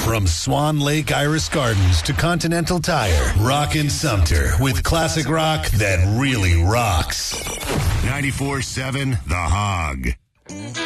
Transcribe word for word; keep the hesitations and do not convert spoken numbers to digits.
From Swan Lake Iris Gardens to Continental Tire, Rockin' Sumter with classic rock that really rocks. ninety-four seven The Hog.